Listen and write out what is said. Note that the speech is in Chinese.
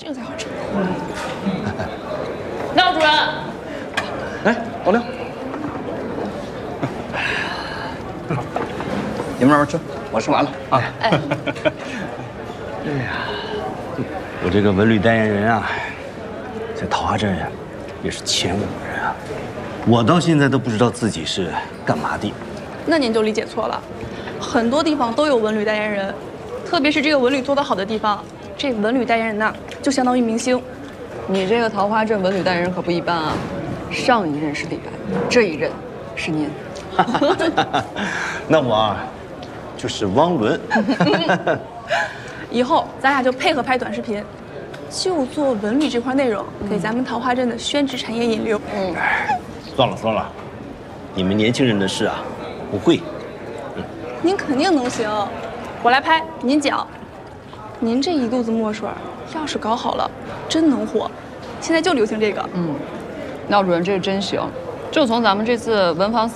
这个才好吃。廖主任， 哎，老廖，你们慢慢吃，我吃完了啊。 哎呀，我这个文旅代言人啊，在桃花镇呀，也是前5个人啊。我到现在都不知道自己是干嘛的。 那您就理解错了，很多地方都有文旅代言人，特别是这个文旅做得好的地方，这文旅代言人呐，就相当于明星。 你这个桃花镇文旅代言人可不一般啊，上一任是李白，这一任是您。 那我啊，就是汪伦。 以后咱俩就配合拍短视频，就做文旅这块内容，给咱们桃花镇的宣纸产业引流。 算了，你们年轻人的事啊，不会。 您肯定能行，我来拍，您讲。您这一肚子墨水，要是搞好了，真能火。现在就流行这个。 廖主任这个真行，就从咱们这次文房